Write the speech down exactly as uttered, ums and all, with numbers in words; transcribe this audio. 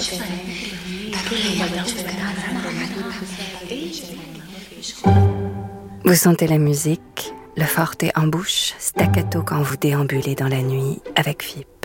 Vous sentez la musique, le forte en bouche, staccato quand vous déambulez dans la nuit avec F I P.